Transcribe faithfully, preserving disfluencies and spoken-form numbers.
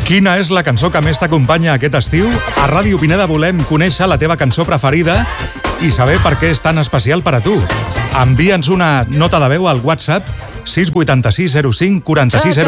Quina és la cançó que més t'acompanya aquest estiu? A Ràdio Pineda volem conèixer la teva cançó preferida i saber per què és tan especial per a tu. Envia'ns una nota de veu al WhatsApp sis vuit sis zero cinc quatre sis zero